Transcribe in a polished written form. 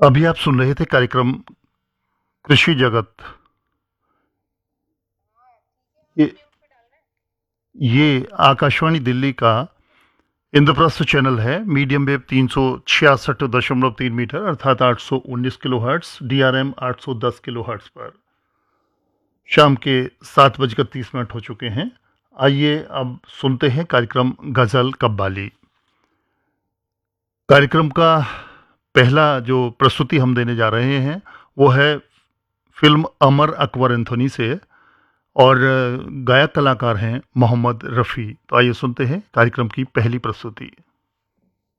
अभी आप सुन रहे थे कार्यक्रम कृषि जगत। ये ये आकाशवाणी दिल्ली का इंद्रप्रस्थ चैनल है। मीडियम वेव 366.3 मीटर अर्थात 819 kilo hertz, DRM 810 kilo hertz पर शाम के 7:30 हो चुके हैं। आइए अब सुनते हैं कार्यक्रम गजल कव्वाली। कार्यक्रम का पहला जो प्रस्तुति हम देने जा रहे हैं वो है फिल्म अमर अकबर एंथोनी से, और गायक कलाकार हैं मोहम्मद रफ़ी। तो आइए सुनते हैं कार्यक्रम की पहली प्रस्तुति।